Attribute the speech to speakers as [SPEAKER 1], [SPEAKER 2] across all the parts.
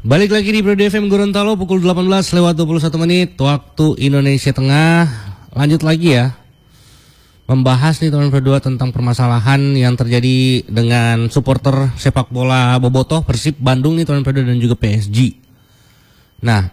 [SPEAKER 1] Balik lagi di Periode FM Gorontalo pukul 18:21 waktu Indonesia Tengah. Lanjut lagi ya, membahas nih teman berdua tentang permasalahan yang terjadi dengan supporter sepak bola bobotoh Persib Bandung nih teman berdua dan juga PSG. Nah,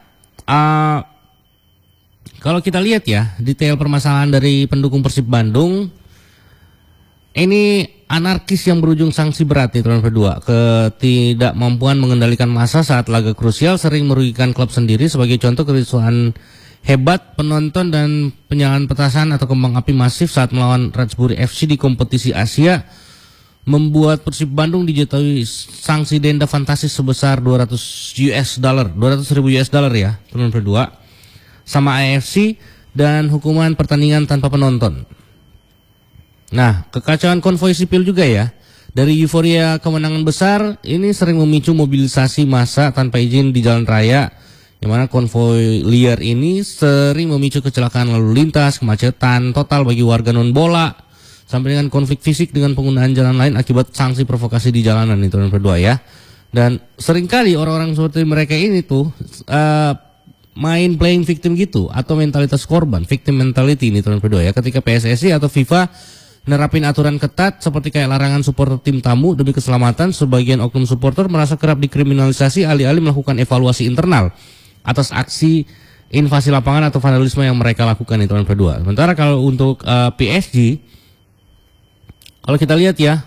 [SPEAKER 1] kalau kita lihat ya detail permasalahan dari pendukung Persib Bandung, ini anarkis yang berujung sanksi berat nih teman berdua. Ketidakmampuan mengendalikan massa saat laga krusial sering merugikan klub sendiri. Sebagai contoh, kericuhan hebat penonton dan penyalaan petasan atau kembang api masif saat melawan Radsbury FC di kompetisi Asia membuat Persib Bandung dijatuhi sanksi denda fantastis sebesar 200 ribu US dollar ya teman berdua, sama AFC, dan hukuman pertandingan tanpa penonton. Nah, kekacauan konvoi sipil juga ya. Dari euforia kemenangan besar, ini sering memicu mobilisasi massa tanpa izin di jalan raya, yang mana konvoi liar ini sering memicu kecelakaan lalu lintas, kemacetan total bagi warga non bola, sampai dengan konflik fisik dengan penggunaan jalan lain akibat sanksi provokasi di jalanan itu berdua ya. Dan seringkali orang-orang seperti mereka ini tuh main playing victim gitu, atau mentalitas korban, victim mentality ini teman berdua ya. Ketika PSSI atau FIFA nerapin aturan ketat seperti kayak larangan supporter tim tamu demi keselamatan, sebagian oknum supporter merasa kerap dikriminalisasi alih-alih melakukan evaluasi internal atas aksi invasi lapangan atau vandalisme yang mereka lakukan itu teman berdua. Sementara kalau untuk PSG, kalau kita lihat ya,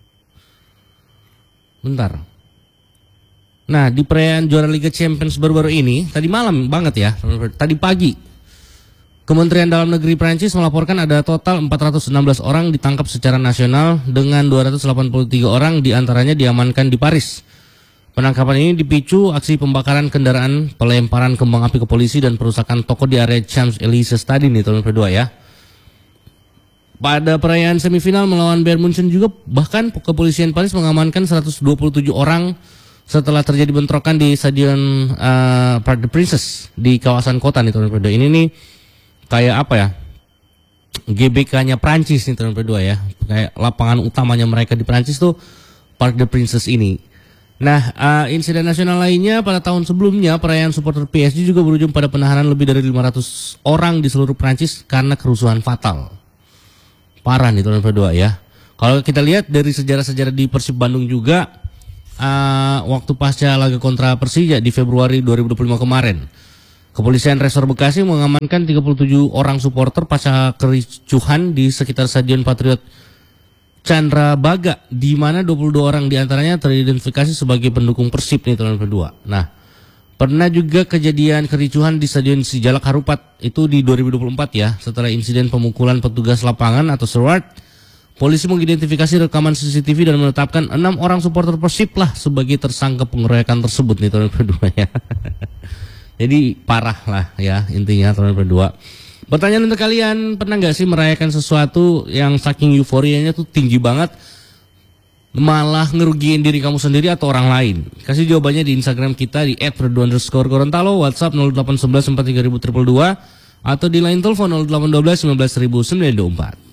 [SPEAKER 1] bentar. Nah, di perayaan juara Liga Champions baru-baru ini, tadi malam banget ya, tadi pagi, Kementerian Dalam Negeri Prancis melaporkan ada total 416 orang ditangkap secara nasional dengan 283 orang diantaranya diamankan di Paris. Penangkapan ini dipicu aksi pembakaran kendaraan, pelemparan kembang api ke polisi, dan perusakan toko di area Champs-Élysées tadi nih teman berdua ya. Pada perayaan semifinal melawan Bayern Munchen juga bahkan kepolisian Paris mengamankan 127 orang setelah terjadi bentrokan di Stadion Parc des Princes di kawasan kota nih teman berdua. Ini nih kayak apa ya, GBK-nya Prancis nih teman berdua ya, kayak lapangan utamanya mereka di Prancis tuh Parc des Princes ini. Nah, insiden nasional lainnya pada tahun sebelumnya, perayaan supporter PSG juga berujung pada penahanan lebih dari 500 orang di seluruh Prancis karena kerusuhan fatal. Parah nih teman berdua ya. Kalau kita lihat dari sejarah-sejarah di Persib Bandung juga, waktu pasca laga kontra Persija di Februari 2025 kemarin, Kepolisian Resor Bekasi mengamankan 37 orang supporter pasca kericuhan di sekitar Stadion Patriot Candrabaga, di mana 22 orang diantaranya teridentifikasi sebagai pendukung Persib nih teman berdua. Nah, pernah juga kejadian kericuhan di Stadion Sijalak Harupat itu di 2024 ya. Setelah insiden pemukulan petugas lapangan atau steward, polisi mengidentifikasi rekaman CCTV dan menetapkan 6 orang supporter Persib lah sebagai tersangka pengeroyokan tersebut nih teman berdua ya. Jadi parah lah ya intinya teman berdua. Pertanyaan untuk kalian, pernah nggak sih merayakan sesuatu yang saking euforianya tuh tinggi banget, malah ngerugiin diri kamu sendiri atau orang lain? Kasih jawabannya di Instagram kita di @perdu_Gorontalo, WhatsApp 0811 43 222, atau di line telepon 0812 19 924.